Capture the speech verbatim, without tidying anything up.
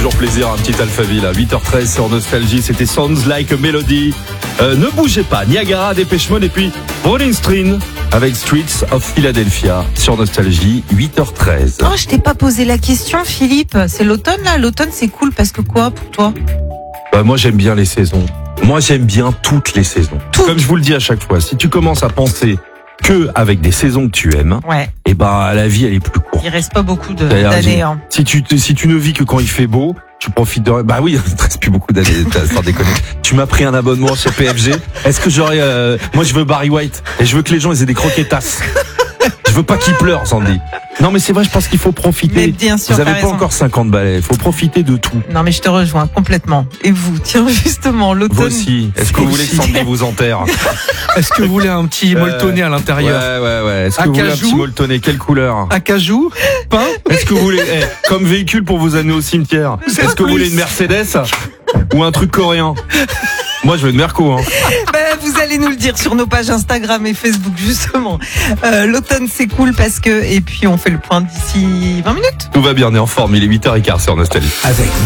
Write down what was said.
toujours plaisir, un petit Alphaville à huit heures treize sur Nostalgie. C'était Sounds Like a Melody. Euh, ne bougez pas, Niagara, Dépêche Mode et puis Rolling Stone avec Streets of Philadelphia sur Nostalgie, huit heures treize. Oh, je t'ai pas posé la question, Philippe. C'est l'automne là. L'automne, c'est cool parce que quoi pour toi? Bah, moi, j'aime bien les saisons. Moi, j'aime bien toutes les saisons. Toutes. Comme je vous le dis à chaque fois, si tu commences à penser que avec des saisons que tu aimes, Ouais. et ben la vie elle est plus courte. Il reste pas beaucoup de, D'ailleurs, d'années. Hein. Si tu te- si tu ne vis que quand il fait beau, tu profites de. Bah oui, il te reste plus beaucoup d'années. t'as- Sans déconner. Tu m'as pris un abonnement chez P F G. Est-ce que j'aurais euh, moi je veux Barry White et je veux que les gens ils aient des croquetas. Je veux pas qu'ils pleurent, Sandy. Non mais c'est vrai, je pense qu'il faut profiter. Mais bien sûr, Vous avez t'as pas raison. encore cinquante balais. Il faut profiter de tout. Non, mais je te rejoins complètement. Et vous, tiens justement, Vous l'automne. aussi. Est-ce que vous voulez que Sandy vous enterre? Est-ce que vous voulez un petit molletonné à Ouais, l'intérieur? ouais, ouais. Est-ce que vous voulez un Acajou petit molletonné? Quelle couleur? Acajou? Pain? Est-ce que vous voulez, eh, comme véhicule pour vous amener au cimetière, C'est est-ce que vous plus. voulez une Mercedes ou un truc coréen? Moi, je veux une Merco, hein. Ben, vous allez nous le dire sur nos pages Instagram et Facebook, justement. Euh, l'automne, c'est cool parce que... Et puis, on fait le point d'ici vingt minutes. Tout va bien, on est en forme, il est huit heures quinze sur Nostalgie. Avec